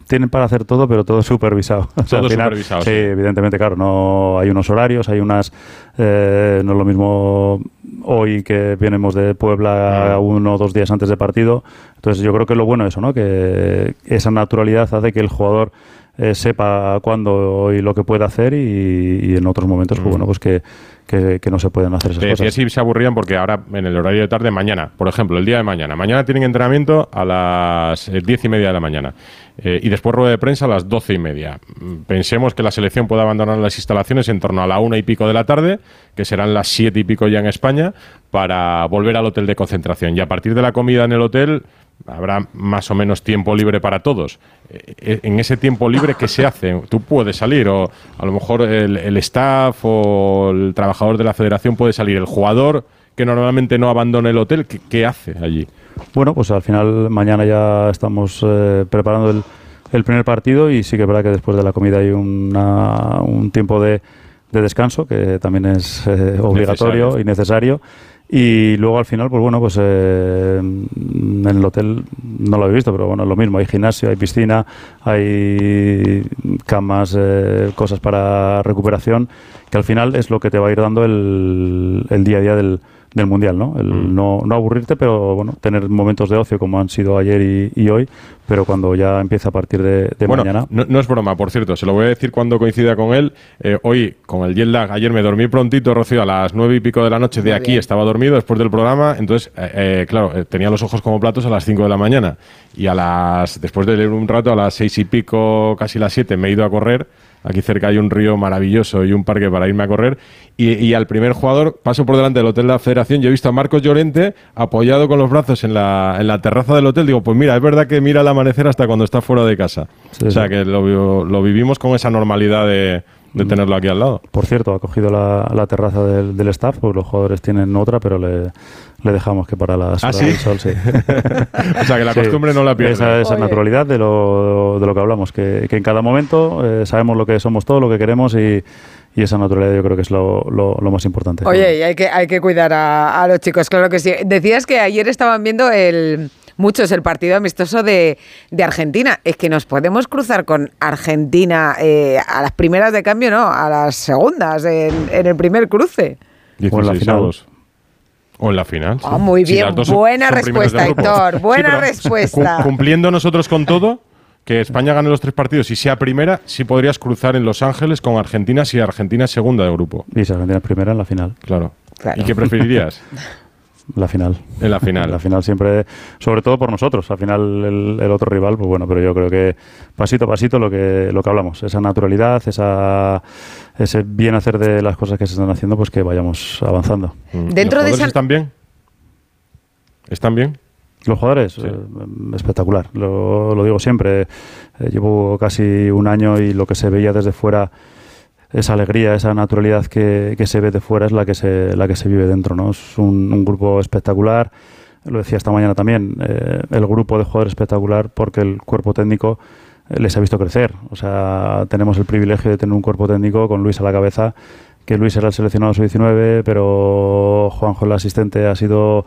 tienen para hacer todo, pero todo supervisado. O sea, Todo al final, supervisado. sí, evidentemente, claro, no hay unos horarios, hay unas... no es lo mismo hoy que venimos de Puebla 1 o 2 días antes de partido. Entonces yo creo que lo bueno es eso, ¿no? Que esa naturalidad hace que el jugador sepa cuándo y lo que puede hacer y en otros momentos, pues bueno, pues que no se pueden hacer esas cosas. Decía si se aburrían porque ahora en el horario de tarde, mañana, por ejemplo, el día de mañana tienen entrenamiento a las 10:30 de la mañana y después rueda de prensa a las 12:30. Pensemos que la selección puede abandonar las instalaciones en torno a la 1 y pico de la tarde, que serán las 7 y pico ya en España, para volver al hotel de concentración. Y a partir de la comida en el hotel habrá más o menos tiempo libre para todos. En ese tiempo libre, ¿qué se hace? Tú puedes salir, o a lo mejor el staff o el trabajador de la federación puede salir. El jugador, que normalmente no abandona el hotel, ¿qué hace allí? Bueno, pues al final mañana ya estamos preparando el primer partido y sí que es verdad que después de la comida hay un tiempo de descanso que también es obligatorio y necesario. Y luego al final, pues bueno, pues en el hotel no lo he visto, pero bueno, es lo mismo. Hay gimnasio, hay piscina, hay camas, cosas para recuperación, que al final es lo que te va a ir dando el día a día del Mundial, ¿no? No aburrirte, pero bueno, tener momentos de ocio como han sido ayer y hoy, pero cuando ya empieza a partir de mañana. No es broma, por cierto, se lo voy a decir cuando coincida con él. Hoy, con el jet lag, ayer me dormí prontito, Rocío, a las 9 y pico de la noche de aquí, estaba dormido después del programa, entonces, claro, tenía los ojos como platos a las 5 de la mañana y después de leer un rato, a las 6 y pico, casi las 7, me he ido a correr. Aquí cerca hay un río maravilloso y un parque para irme a correr. Y al primer jugador paso por delante del hotel de la Federación. Yo he visto a Marcos Llorente apoyado con los brazos en la terraza del hotel. Digo, pues mira, es verdad que mira el amanecer hasta cuando está fuera de casa. Sí, o sea, que lo vivimos con esa normalidad de tenerlo aquí al lado. Por cierto, ha cogido la terraza del staff, porque los jugadores tienen otra, pero le dejamos que para las horas del sol, sí. O sea, que la costumbre no la pierde. Esa naturalidad de lo que hablamos, que en cada momento sabemos lo que somos todos, lo que queremos y esa naturalidad yo creo que es lo más importante. Oye, y hay que cuidar a los chicos, claro que sí. Decías que ayer estaban viendo muchos el partido amistoso de Argentina. Es que nos podemos cruzar con Argentina a las primeras de cambio, ¿no? A las segundas, en el primer cruce. O en la final. O en la final. Sí. Oh, muy bien, buena respuesta, Héctor. Buena respuesta. Cumpliendo nosotros con todo, que España gane los 3 partidos y sea primera, sí podrías cruzar en Los Ángeles con Argentina si Argentina es segunda de grupo. Y si Argentina es primera, en la final. Claro. ¿Y qué preferirías? La final. En la final. En la final siempre, sobre todo por nosotros. Al final el otro rival, pues bueno, pero yo creo que pasito a pasito lo que hablamos, esa naturalidad, ese bien hacer de las cosas que se están haciendo, pues que vayamos avanzando. Dentro ¿Los de están bien? ¿Están bien? Los jugadores, sí. Espectacular. Lo digo siempre. Llevo casi un año y lo que se veía desde fuera, esa alegría, esa naturalidad que se ve de fuera es la que se vive dentro, ¿no? Es un grupo espectacular. Lo decía esta mañana también, el grupo de jugadores espectacular porque el cuerpo técnico les ha visto crecer. O sea, tenemos el privilegio de tener un cuerpo técnico con Luis a la cabeza, que Luis era el seleccionado sub-19, pero Juanjo, el asistente, ha sido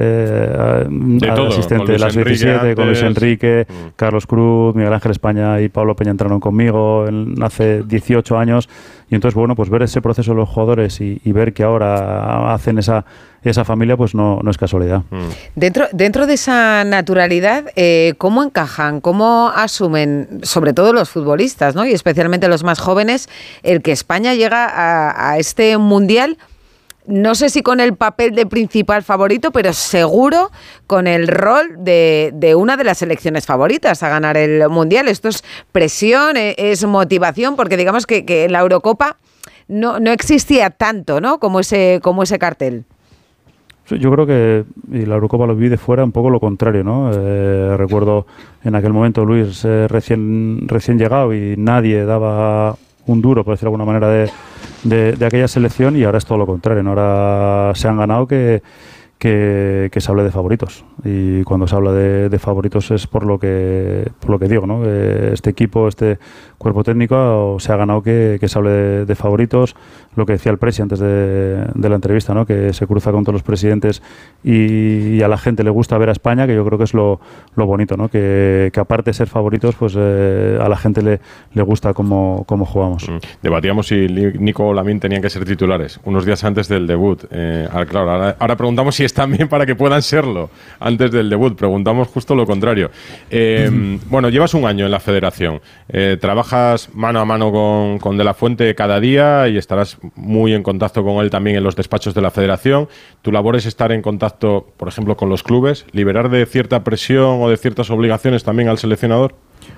asistente de la sub-17, con Luis Enrique, Carlos Cruz, Miguel Ángel España y Pablo Peña entraron conmigo hace 18 años. Y entonces, bueno, pues ver ese proceso de los jugadores y ver que ahora hacen esa familia, pues no es casualidad. Dentro de esa naturalidad, ¿cómo encajan, cómo asumen, sobre todo los futbolistas, ¿no? Y especialmente los más jóvenes, el que España llega a este Mundial? No sé si con el papel de principal favorito, pero seguro con el rol de una de las selecciones favoritas a ganar el Mundial. Esto es presión, es motivación, porque digamos que en la Eurocopa no existía tanto, ¿no? como ese cartel. Yo creo que y la Eurocopa lo vi de fuera un poco lo contrario, ¿no? Recuerdo en aquel momento Luis recién llegado y nadie daba un duro, por decirlo de alguna manera, de aquella selección, y ahora es todo lo contrario, ¿no? Ahora se han ganado que que se hable de favoritos, y cuando se habla de favoritos es por lo que digo, ¿no? Este equipo, este cuerpo técnico se ha ganado que se hable de favoritos. Lo que decía el presi antes de la entrevista, ¿no? Que se cruza con todos los presidentes y a la gente le gusta ver a España, que yo creo que es lo bonito, ¿no? Que aparte de ser favoritos, pues a la gente le gusta cómo jugamos. Debatíamos si Nico o Lamine tenían que ser titulares unos días antes del debut. Claro, ahora preguntamos si están bien para que puedan serlo antes del debut. Preguntamos justo lo contrario. Bueno, llevas un año en la federación. Trabajas mano a mano con De la Fuente cada día y estarás muy en contacto con él también en los despachos de la federación. Tu labor es estar en contacto, por ejemplo, con los clubes, liberar de cierta presión o de ciertas obligaciones también al seleccionador.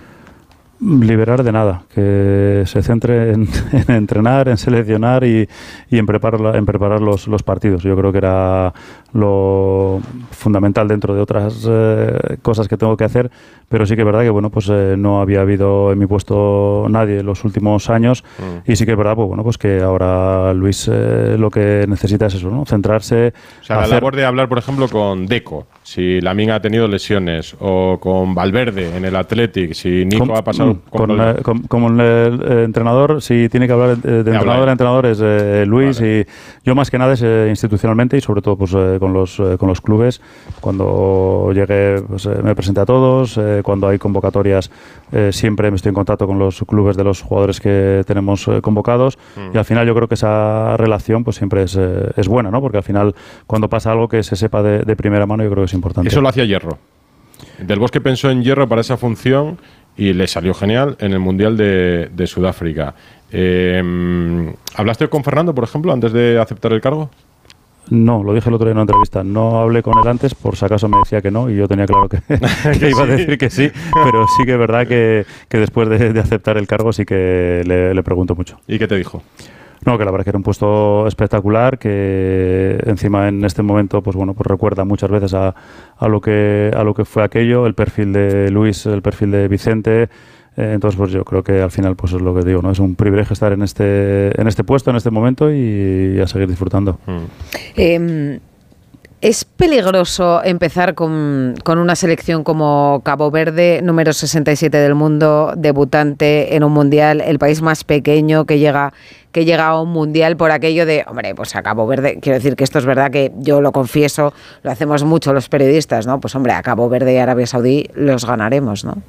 Liberar de nada, que se centre en entrenar, en seleccionar y en preparar los partidos. Yo creo que era lo fundamental dentro de otras cosas que tengo que hacer, pero sí que es verdad que bueno, pues no había habido en mi puesto nadie en los últimos años y sí que es verdad, pues bueno, pues que ahora Luis lo que necesita es eso, ¿no? Centrarse. O sea, la labor de hablar, por ejemplo, con Deco, si Lamine ha tenido lesiones, o con Valverde en el Athletic, si Nico ha pasado como el entrenador, si tiene que hablar de entrenador a entrenador es Luis, vale. Y yo más que nada es institucionalmente y sobre todo pues con los clubes. Cuando llegue pues, me presente a todos, cuando hay convocatorias siempre me estoy en contacto con los clubes de los jugadores que tenemos convocados y al final yo creo que esa relación pues siempre es buena, ¿no? Porque al final cuando pasa algo que se sepa de primera mano yo creo que es importante. Eso lo hacía Hierro. Del Bosque pensó en Hierro para esa función y le salió genial en el Mundial de Sudáfrica. ¿Hablaste con Fernando, por ejemplo, antes de aceptar el cargo? No, lo dije el otro día en una entrevista. No hablé con él antes, por si acaso me decía que no, y yo tenía claro que iba a decir que sí, pero sí que es verdad que después de aceptar el cargo sí que le pregunto mucho. ¿Y qué te dijo? No, que la verdad que era un puesto espectacular, que encima en este momento pues bueno, pues recuerda muchas veces a lo que fue aquello, el perfil de Luis, el perfil de Vicente. Entonces pues yo creo que al final pues es lo que digo, ¿no? Es un privilegio estar en este puesto, en este momento y a seguir disfrutando. ¿Es peligroso empezar con una selección como Cabo Verde, número 67 del mundo, debutante en un mundial, el país más pequeño que llega a un mundial, por aquello de, hombre, pues a Cabo Verde, quiero decir que esto es verdad que yo lo confieso, lo hacemos mucho los periodistas, ¿no? Pues hombre, a Cabo Verde y Arabia Saudí los ganaremos, ¿no?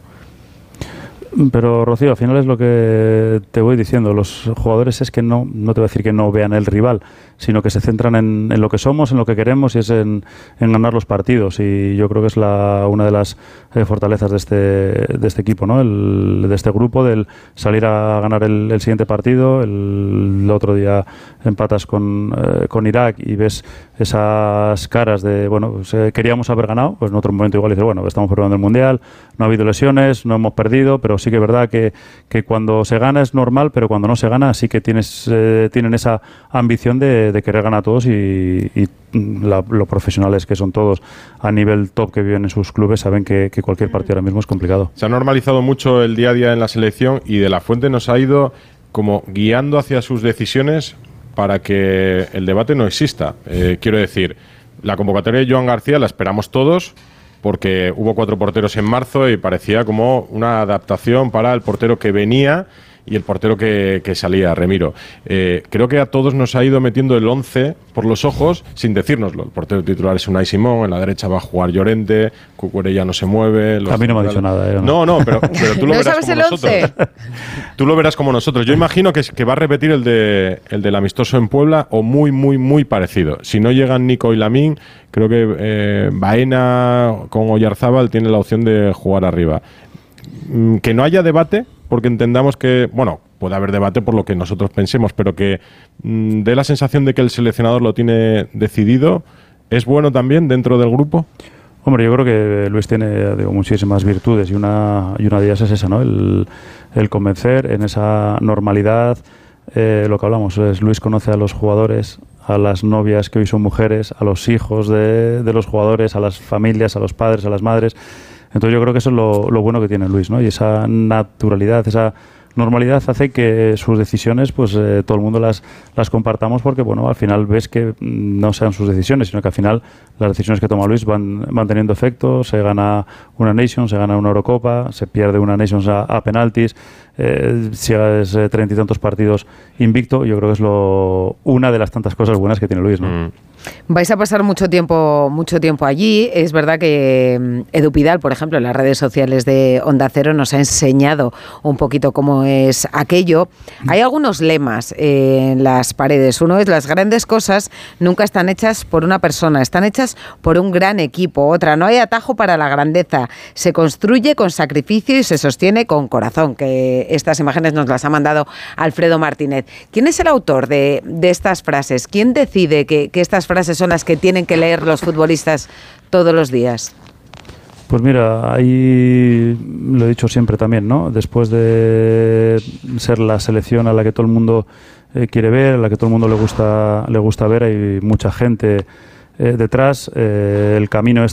Pero Rocío, al final es lo que te voy diciendo, los jugadores es que no te voy a decir que no vean el rival, sino que se centran en lo que somos, en lo que queremos y es en ganar los partidos, y yo creo que es una de las fortalezas de este equipo, ¿no? De este grupo, del salir a ganar el siguiente partido. El otro día empatas con Irak y ves esas caras de, bueno, pues, queríamos haber ganado, pues en otro momento igual dices, bueno, estamos preparando el Mundial, no ha habido lesiones, no hemos perdido, pero sí que es verdad que cuando se gana es normal, pero cuando no se gana sí que tienen esa ambición de querer ganar a todos y lo profesionales que son todos a nivel top que viven en sus clubes saben que cualquier partido ahora mismo es complicado. Se ha normalizado mucho el día a día en la selección y De la Fuente nos ha ido como guiando hacia sus decisiones para que el debate no exista. Quiero decir, la convocatoria de Joan García la esperamos todos, porque hubo 4 porteros en marzo y parecía como una adaptación para el portero que venía y el portero que salía, Remiro. Creo que a todos nos ha ido metiendo el 11 por los ojos sin decírnoslo. El portero titular es Unai Simón, en la derecha va a jugar Llorente, Cucurella no se mueve. A mí no me ha dicho nada. No, pero tú lo verás como nosotros. Tú lo verás como nosotros. Yo imagino que va a repetir el del amistoso en Puebla o muy, muy, muy parecido. Si no llegan Nico y Lamine, creo que Baena con Oyarzábal tiene la opción de jugar arriba. Que no haya debate, porque entendamos que, bueno, puede haber debate por lo que nosotros pensemos, pero que dé la sensación de que el seleccionador lo tiene decidido, ¿es bueno también dentro del grupo? Hombre, yo creo que Luis tiene muchísimas virtudes y una de ellas es esa, ¿no? El convencer en esa normalidad, lo que hablamos, Luis conoce a los jugadores, a las novias que hoy son mujeres, a los hijos de los jugadores, a las familias, a los padres, a las madres. Entonces yo creo que eso es lo bueno que tiene Luis, ¿no? Y esa naturalidad, esa normalidad hace que sus decisiones, pues todo el mundo las compartamos, porque bueno, al final ves que no sean sus decisiones, sino que al final las decisiones que toma Luis van teniendo efecto. Se gana una Nations, se gana una Eurocopa, se pierde una Nations a penaltis, si es 30 y tantos partidos invicto. Yo creo que es una de las tantas cosas buenas que tiene Luis, ¿no? Vais a pasar mucho tiempo allí. Es verdad que Edu Pidal, por ejemplo, en las redes sociales de Onda Cero nos ha enseñado un poquito cómo es aquello. Hay algunos lemas en las paredes. Uno es: las grandes cosas nunca están hechas por una persona, están hechas por un gran equipo. Otra: no hay atajo para la grandeza, se construye con sacrificio y se sostiene con corazón. Que estas imágenes nos las ha mandado Alfredo Martínez. ¿Quién es el autor de estas frases? ¿Quién decide que estas frases son las que tienen que leer los futbolistas todos los días? Pues mira, ahí lo he dicho siempre también, ¿no? Después de ser la selección a la que todo el mundo quiere ver, a la que todo el mundo le gusta ver, hay mucha gente detrás. El camino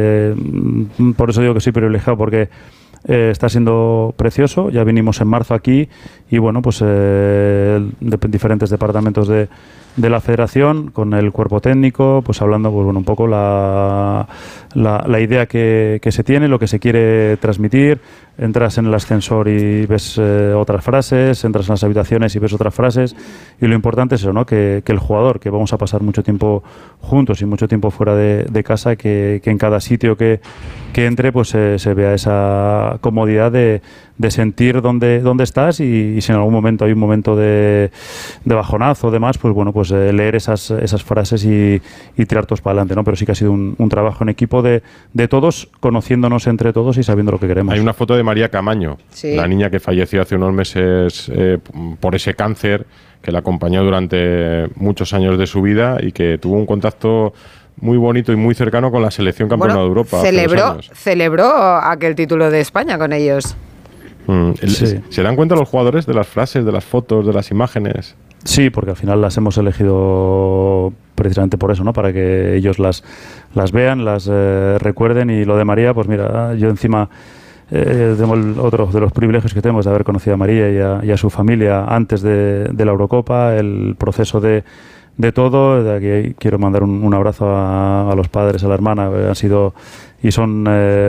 por eso digo que soy privilegiado, porque está siendo precioso. Ya vinimos en marzo aquí y bueno, pues diferentes departamentos de la federación, con el cuerpo técnico, pues hablando, pues bueno, un poco la idea que se tiene, lo que se quiere transmitir. Entras en el ascensor y ves otras frases, entras en las habitaciones y ves otras frases, y lo importante es eso, ¿no? Que el jugador, que vamos a pasar mucho tiempo juntos y mucho tiempo fuera de casa, que en cada sitio que entre, pues se vea esa comodidad de sentir dónde estás, y si en algún momento hay un momento de bajonazo o demás, pues bueno, pues leer esas frases y tirar todos para adelante, ¿no? Pero sí que ha sido un trabajo en equipo de todos, conociéndonos entre todos y sabiendo lo que queremos. Hay una foto de María Camaño, sí, la niña que falleció hace unos meses por ese cáncer, que la acompañó durante muchos años de su vida y que tuvo un contacto muy bonito y muy cercano con la selección campeona de Europa. Celebró aquel título de España con ellos. Sí. ¿Se dan cuenta los jugadores de las frases, de las fotos, de las imágenes? Sí, porque al final las hemos elegido precisamente por eso, ¿no? Para que ellos las vean, las recuerden. Y lo de María, pues mira, yo encima tengo otro de los privilegios que tengo, es de haber conocido a María y a su familia antes de la Eurocopa, el proceso de todo. De aquí quiero mandar un abrazo a los padres, a la hermana. Han sido y son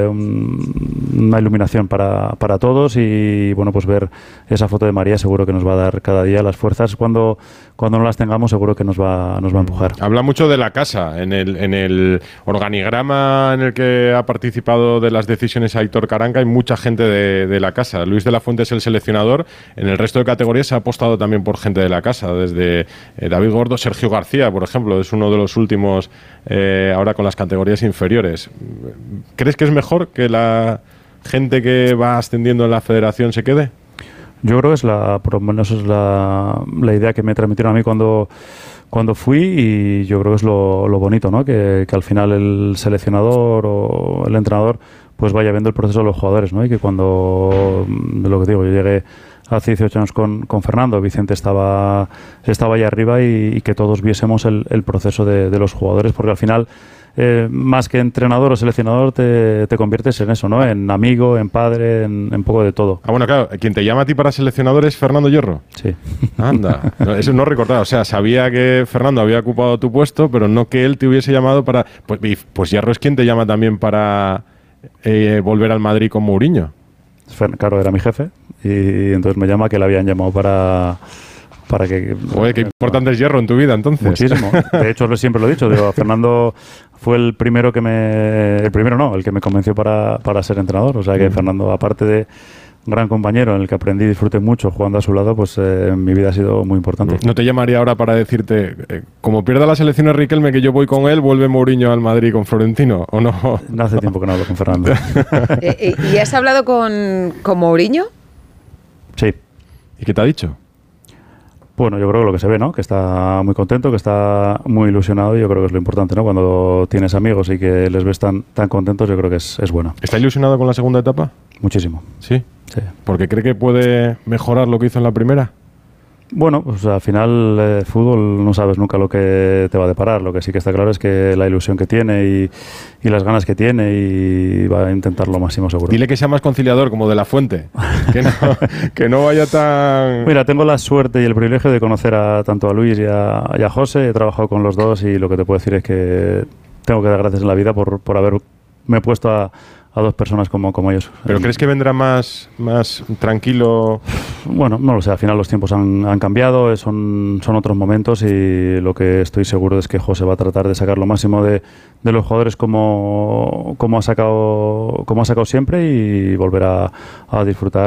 una iluminación para todos, y bueno, pues ver esa foto de María seguro que nos va a dar cada día las fuerzas. Cuando no las tengamos, seguro que nos va a empujar. Habla mucho de la casa. En el organigrama en el que ha participado de las decisiones Aitor Karanka hay mucha gente de la casa. Luis de la Fuente es el seleccionador. En el resto de categorías se ha apostado también por gente de la casa, desde David Gordo. Sergio García, por ejemplo, es uno de los últimos ahora con las categorías inferiores. ¿Crees que es mejor que la gente que va ascendiendo en la federación se quede? Yo creo que por lo menos es la idea que me transmitieron a mí cuando fui, y yo creo que es lo bonito, ¿no? Que al final el seleccionador o el entrenador pues vaya viendo el proceso de los jugadores, ¿no? Y que cuando, lo que digo, yo llegué hace 18 años con Fernando, Vicente estaba allá arriba, y que todos viésemos el proceso de los jugadores, porque al final más que entrenador o seleccionador te conviertes en eso, ¿no? En amigo, en padre, en poco de todo. Ah, bueno, claro, quien te llama a ti para seleccionador es Fernando Hierro. Sí. Anda, eso no recordaba. O sea, sabía que Fernando había ocupado tu puesto, pero no que él te hubiese llamado para... Pues Hierro es quien te llama también para volver al Madrid con Mourinho. Claro, era mi jefe, y entonces me llama, que le habían llamado para que... Joder, qué importante es Hierro en tu vida, entonces. Muchísimo. De hecho, siempre lo he dicho. Digo, Fernando fue el primero que el que me convenció para ser entrenador. O sea que Fernando, aparte de gran compañero en el que aprendí y disfruté mucho jugando a su lado, pues en mi vida ha sido muy importante. ¿No te llamaría ahora para decirte, como pierda la selección a Riquelme, que yo voy con él, vuelve Mourinho al Madrid con Florentino, o no? No hace tiempo que no hablo con Fernando. ¿Y has hablado con Mourinho? Sí. ¿Y qué te ha dicho? Bueno, yo creo que lo que se ve, ¿no? Que está muy contento, que está muy ilusionado, y yo creo que es lo importante, ¿no? Cuando tienes amigos y que les ves tan contentos, yo creo que es bueno. ¿Está ilusionado con la segunda etapa? Muchísimo. ¿Sí? Sí. ¿Porque cree que puede mejorar lo que hizo en la primera? Bueno, pues al final fútbol no sabes nunca lo que te va a deparar. Lo que sí que está claro es que la ilusión que tiene y las ganas que tiene, y va a intentar lo máximo seguro. Dile que sea más conciliador, como De La Fuente, que no vaya tan... Mira, tengo la suerte y el privilegio de conocer tanto a Luis y a José. He trabajado con los dos y lo que te puedo decir es que tengo que dar gracias en la vida por haberme puesto a dos personas como ellos. ¿Pero crees que vendrá más tranquilo? Bueno, no lo sé, al final los tiempos han cambiado, son otros momentos, y lo que estoy seguro es que José va a tratar de sacar lo máximo de los jugadores como ha sacado siempre, y volver a disfrutar